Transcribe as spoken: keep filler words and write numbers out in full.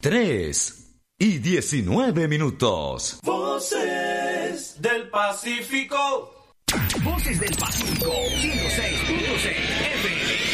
tres y diecinueve minutos. Voces del Pacífico. Voces del Pacífico, ciento seis punto seis F M.